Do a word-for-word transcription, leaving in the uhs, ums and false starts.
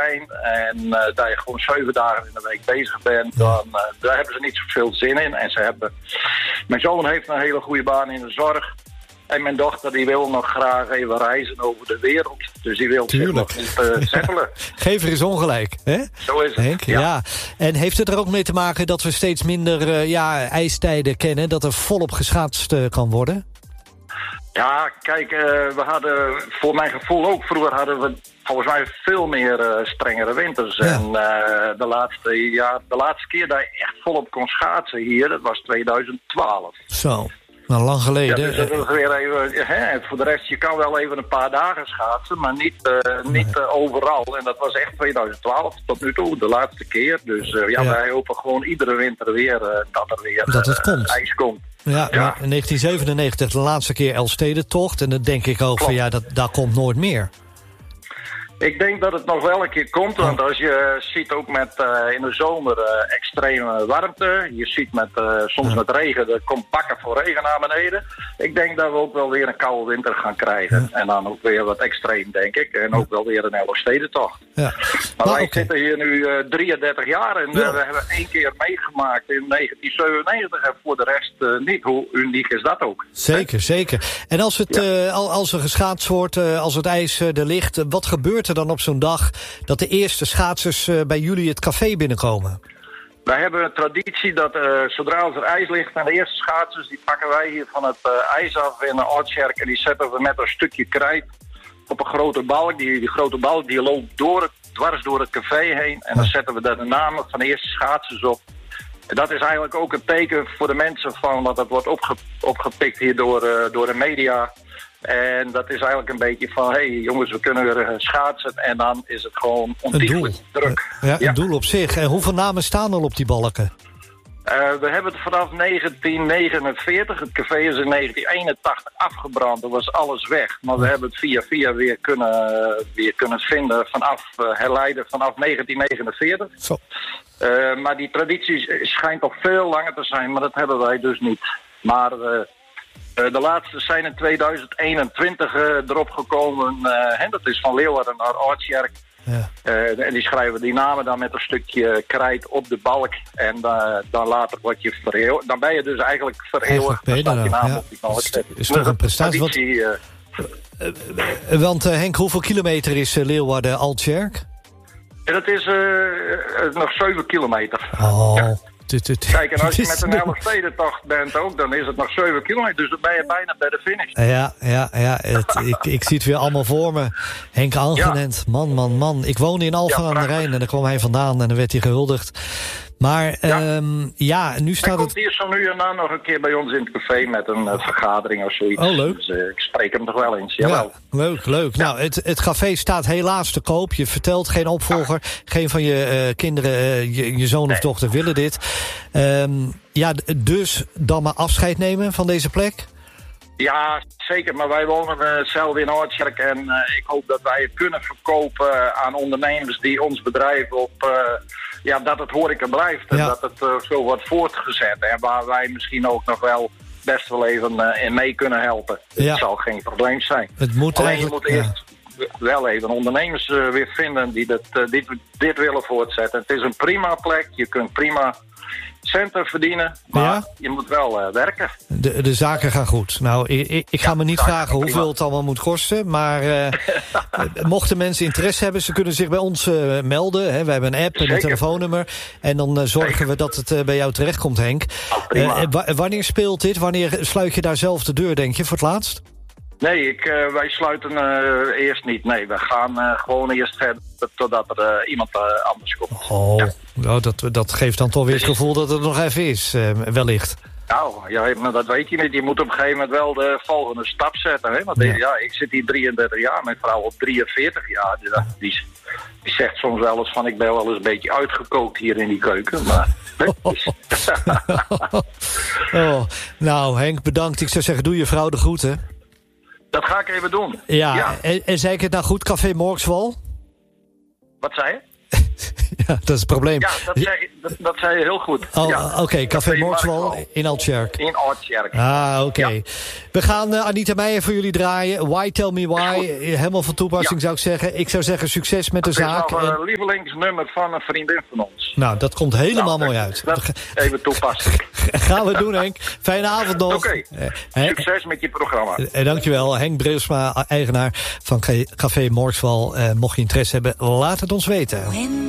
zijn en uh, dat je gewoon zeven dagen in de week bezig bent, dan uh, daar hebben ze niet zoveel zin in. En ze hebben, mijn zoon heeft een hele goede baan in de zorg. En mijn dochter die wil nog graag even reizen over de wereld. Dus die wil zich nog niet uh, settelen. Geef er eens ongelijk, hè? Zo is het, Henk, ja. ja. En heeft het er ook mee te maken dat we steeds minder uh, ja, ijstijden kennen? Dat er volop geschaatst uh, kan worden? Ja, kijk, uh, we hadden voor mijn gevoel ook... Vroeger hadden we volgens mij veel meer uh, strengere winters. Ja. En uh, de, laatste, ja, de laatste keer dat je echt volop kon schaatsen hier... dat was tweeduizend twaalf. Zo. Nou, lang geleden. Ja, dus dat is weer even, hè, voor de rest, je kan wel even een paar dagen schaatsen, maar niet, uh, niet uh, overal. En dat was echt tweeduizend twaalf tot nu toe, de laatste keer. Dus uh, ja, ja, wij hopen gewoon iedere winter weer uh, dat er weer dat het uh, komt. ijs komt. Ja, ja. In negentien zevenennegentig de laatste keer Elfstedentocht. En dan denk ik ook van ja, dat, dat komt nooit meer. Ik denk dat het nog wel een keer komt, want als je ziet ook met uh, in de zomer uh, extreme warmte, je ziet met, uh, soms met regen, er komt bakken voor regen naar beneden. Ik denk dat we ook wel weer een koude winter gaan krijgen. Ja. En dan ook weer wat extreem, denk ik. En ook wel weer een Elfstedentocht. Ja. Maar nou, wij okay. zitten hier nu uh, drieëndertig jaar en uh, ja. we hebben één keer meegemaakt in negentien zevenennegentig en voor de rest uh, niet. Hoe uniek is dat ook? Zeker, zeker. En als, het, ja. uh, als er geschaatst wordt, uh, als het ijs uh, er ligt, uh, wat gebeurt er dan op zo'n dag dat de eerste schaatsers uh, bij jullie het café binnenkomen? Wij hebben een traditie dat uh, zodra er ijs ligt en de eerste schaatsers, die pakken wij hier van het uh, ijs af in de Oudkerk en die zetten we met een stukje krijt op een grote balk. Die, die grote balk die loopt door het, dwars door het café heen en dan zetten we daar de namen van de eerste schaatsers op. En dat is eigenlijk ook een teken voor de mensen van, want dat wordt opge, opgepikt hier door, uh, door de media. En dat is eigenlijk een beetje van, hé hey, jongens, we kunnen weer schaatsen. En dan is het gewoon ontiegelijk druk. Ja, ja, een doel op zich. En hoeveel namen staan er op die balken? Uh, we hebben het vanaf negentien negenenveertig. Het café is in negentien eenentachtig afgebrand. Er was alles weg. Maar we hebben het via via weer kunnen, weer kunnen vinden. Vanaf uh, herleiden vanaf negentien negenenveertig. Zo. Uh, maar die traditie schijnt toch veel langer te zijn. Maar dat hebben wij dus niet. Maar... Uh, Uh, de laatste zijn in tweeduizend eenentwintig uh, erop gekomen. Uh, en dat is van Leeuwarden naar Oudkerk. Ja. Uh, en die schrijven die namen dan met een stukje krijt op de balk. En uh, dan later word je vereeuwigd. Dan ben je dus eigenlijk vereeuwigd. Dan staat je naam ja. op die balk. Is, is toch een prestatie. Wat... Uh, uh, uh, want uh, Henk, hoeveel kilometer is uh, Leeuwarden-Oudkerk? En dat is uh, uh, nog zeven kilometer. Oh. Ja. Tut, tut. Kijk, en als je met een Elfstedentocht bent ook, dan is het nog zeven kilometer. Dus dan ben je bijna bij de finish. Ja, ja, ja. Het, ik, ik zie het weer allemaal voor me. Henk Angenent, ja. man, man, man. Ik woonde in Alphen ja, aan de Rijn en daar kwam hij vandaan en dan werd hij gehuldigd. Maar ja, um, ja nu staat hij komt het... hier zo nu en dan nog een keer bij ons in het café met een uh, vergadering of zoiets. Oh, leuk. Dus uh, ik spreek hem toch wel eens. Jawel. Ja, leuk, leuk. Ja. Nou, het, het café staat helaas te koop. Je vertelt geen opvolger. Ja. Geen van je uh, kinderen, uh, je, je zoon nee. of dochter willen dit. Um, ja, dus dan maar afscheid nemen van deze plek? Ja, zeker. Maar wij wonen uh, zelf in Oudkerk en uh, ik hoop dat wij het kunnen verkopen uh, aan ondernemers die ons bedrijf op... Uh, ja, dat het horeca blijft en ja. dat het uh, zo wordt voortgezet. En waar wij misschien ook nog wel best wel even uh, in mee kunnen helpen. Ja. Het zal geen probleem zijn. Het moet Alleen je moet eerst ja. wel even ondernemers uh, weer vinden die dit, uh, dit, dit willen voortzetten. Het is een prima plek. Je kunt prima centen verdienen, maar ja? je moet wel uh, werken. De, de zaken gaan goed. Nou, ik, ik, ik ga ja, me niet vragen hoeveel prima. het allemaal moet kosten, maar uh, mochten mensen interesse hebben, ze kunnen zich bij ons uh, melden. Hè. We hebben een app en een telefoonnummer en dan uh, zorgen Zeker. we dat het uh, bij jou terechtkomt, Henk. Uh, w- wanneer speelt dit? Wanneer sluit je daar zelf de deur, denk je, voor het laatst? Nee, ik, uh, wij sluiten uh, eerst niet. Nee, we gaan uh, gewoon eerst verder totdat er uh, iemand uh, anders komt. Oh, ja. nou, dat, dat geeft dan toch weer het gevoel dat het nog even is, uh, wellicht. Nou, ja, maar dat weet je niet. Je moet op een gegeven moment wel de volgende stap zetten. Hè? Want ja. ja, ik zit hier drieëndertig jaar, mijn vrouw op drieënveertig jaar. Die, die, die zegt soms wel eens van, ik ben wel eens een beetje uitgekookt hier in die keuken. Maar... oh, nou, Henk, bedankt. Ik zou zeggen, doe je vrouw de groeten. Dat ga ik even doen. Ja, ja. En, en zei ik het nou goed, Café Morkswal? Wat zei je? Ja, dat is het probleem. Ja, dat zei, dat, dat zei je heel goed. Oh, ja. Oké, okay. Café Mortswal in Altjerk. In Altjerk. Ah, oké. Okay. Ja. We gaan uh, Anita Meijer voor jullie draaien. Why Tell Me Why. Helemaal van toepassing ja. zou ik zeggen. Ik zou zeggen succes met de dat zaak. Dat is een uh, lievelingsnummer van een vriendin van ons. Nou, dat komt helemaal nou, mooi uit. Dat even toepassen. Gaan we doen, Henk. Fijne avond nog. Oké, okay. Succes met je programma. Uh, dankjewel. Henk Breusma, eigenaar van Café Mortswal. Uh, mocht je interesse hebben, laat het ons weten.